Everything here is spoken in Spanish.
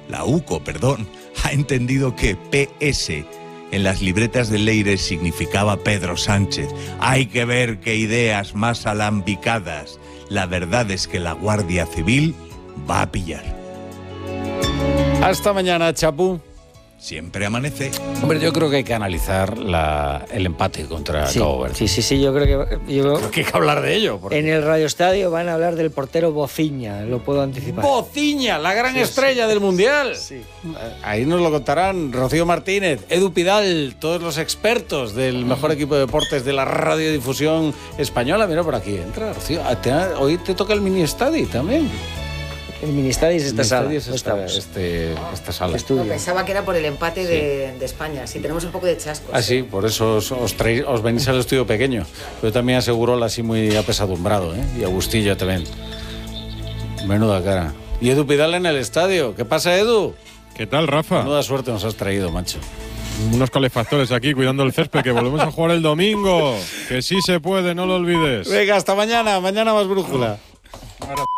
la UCO, perdón, ha entendido que PS en las libretas de Leire significaba Pedro Sánchez. Hay que ver qué ideas más alambicadas. La verdad es que la Guardia Civil va a pillar. Hasta mañana, Chapu. Siempre amanece. Hombre, yo creo que hay que analizar el empate contra Cabo Verde. Sí, yo creo que hay que hablar de ello. Porque en el Radio Estadio van a hablar del portero Bociña, lo puedo anticipar. ¡Bociña, la gran estrella del Mundial! Sí. Ahí nos lo contarán Rocío Martínez, Edu Pidal, todos los expertos del mejor equipo de deportes de la radiodifusión española. Mira, por aquí entra, Rocío. Hoy te toca el mini estadio también. El Ministadis esta sala. Esta sala. No, pensaba que era por el empate de España. Sí, tenemos un poco de chasco. Ah, sí, por eso os venís al estudio pequeño. Pero también aseguró así muy apesadumbrado, ¿eh? Y Agustillo también. Menuda cara. Y Edu Pidal en el estadio. ¿Qué pasa, Edu? ¿Qué tal, Rafa? Menuda suerte nos has traído, macho. Unos calefactores aquí cuidando el césped, que volvemos a jugar el domingo. Que sí se puede, no lo olvides. Venga, hasta mañana. Mañana más brújula.